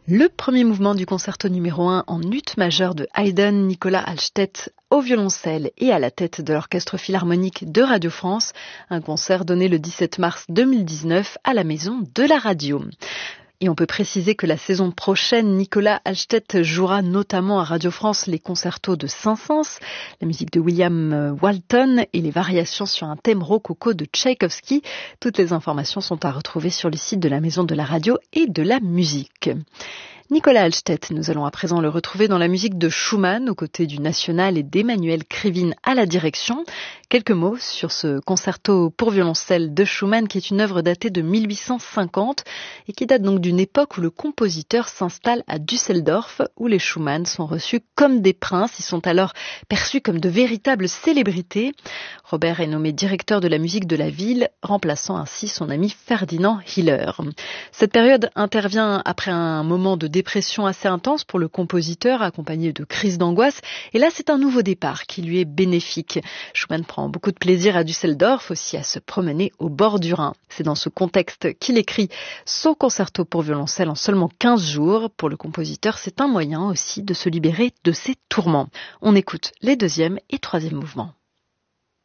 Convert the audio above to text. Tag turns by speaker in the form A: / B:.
A: Le premier mouvement du concerto numéro 1 en ut majeur de Haydn, Nicolas Halstedt au violoncelle et à la tête de l'Orchestre Philharmonique de Radio France, un concert donné le 17 mars 2019 à la Maison de la Radio. Et on peut préciser que la saison prochaine, Nicolas Halstedt jouera notamment à Radio France les concertos de Saint-Saëns, la musique de William Walton et les variations sur un thème rococo de Tchaïkovski. Toutes les informations sont à retrouver sur le site de la Maison de la Radio et de la Musique. Nicolas Halstedt, nous allons à présent le retrouver dans la musique de Schumann, aux côtés du National et d'Emmanuel Krivine à la direction. Quelques mots sur ce concerto pour violoncelle de Schumann, qui est une œuvre datée de 1850 et qui date donc d'une époque où le compositeur s'installe à Düsseldorf, où les Schumann sont reçus comme des princes. Ils sont alors perçus comme de véritables célébrités. Robert est nommé directeur de la musique de la ville, remplaçant ainsi son ami Ferdinand Hiller. Cette période intervient après un moment de dépression assez intense pour le compositeur, accompagné de crises d'angoisse. Et là, c'est un nouveau départ qui lui est bénéfique. Schumann prend beaucoup de plaisir à Düsseldorf, aussi à se promener au bord du Rhin. C'est dans ce contexte qu'il écrit son concerto pour violoncelle en seulement 15 jours. Pour le compositeur, c'est un moyen aussi de se libérer de ses tourments. On écoute les deuxième et troisième mouvements.